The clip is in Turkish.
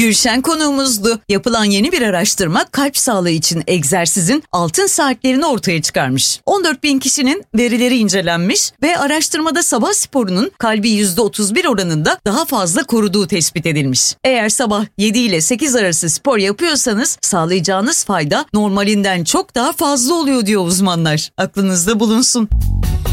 Gülşen konuğumuzdu. Yapılan yeni bir araştırma kalp sağlığı için egzersizin altın saatlerini ortaya çıkarmış. 14 bin kişinin verileri incelenmiş ve araştırmada sabah sporunun kalbi %31 oranında daha fazla koruduğu tespit edilmiş. Eğer sabah 7 ile 8 arası spor yapıyorsanız sağlayacağınız fayda normalinden çok daha fazla oluyor diyor uzmanlar. Aklınızda bulunsun.